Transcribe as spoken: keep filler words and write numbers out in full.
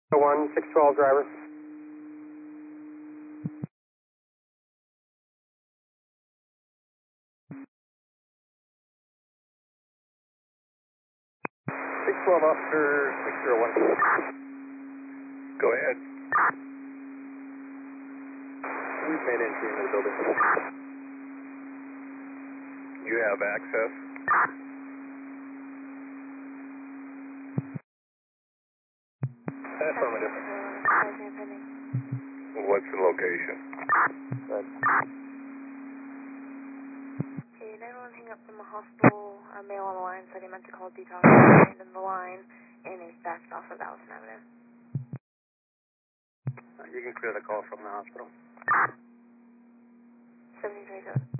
one, six twelve driver. six twelve officer, six zero one. Go ahead. We've made entry into the building. You have access. Affirmative. What's the location? Good. Okay, nine one one hang up from the hospital, a male on the line said he meant to call detox and in the line, and he's backed off of Allison Avenue. Uh, you can clear the call from the hospital. seventy-three seven.